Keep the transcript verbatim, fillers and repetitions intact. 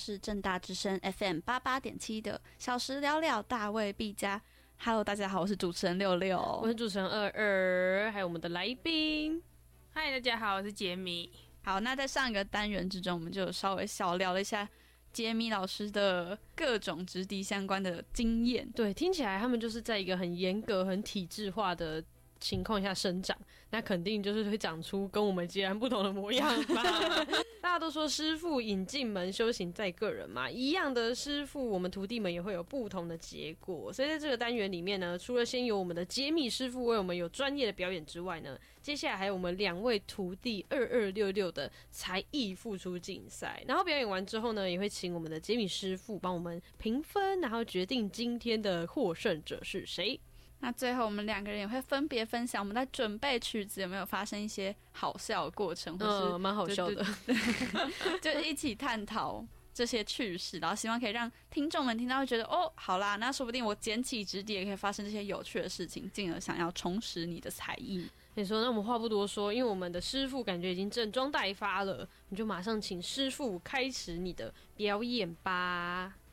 是政大之声 F M 八八点七的小时聊聊大卫毕加。Hello， 大家好，我是主持人六六， 我是主持人二二，还有我们的来宾。 嗨，大家好，我是杰米。 好，那在上一个单元之中，我们就稍微小聊了一下杰米老师的各种直笛相关的经验。 对，听起来他们就是在一个很严格、很体制化的情况下生长，那肯定就是会长出跟我们截然不同的模样吧。大家都说师父引进门，修行在个人嘛，一样的师父，我们徒弟们也会有不同的结果。所以在这个单元里面呢，除了先有我们的杰米师父为我们有专业的表演之外呢，接下来还有我们两位徒弟二二六六的才艺付出竞赛。然后表演完之后呢，也会请我们的杰米师父帮我们评分，然后决定今天的获胜者是谁。 那最后我们两个人也会分别分享我们在准备曲子有没有发生一些好笑的过程，或是嗯，蛮好笑的， 就一起探讨这些趣事，然后希望可以让听众们听到会觉得哦，好啦，那说不定我捡起直笛也可以发生这些有趣的事情，进而想要重拾你的才艺。 你说，那我们话不多说，因为我们的师父感觉已经整装待发了，你就马上请师父开始你的表演吧。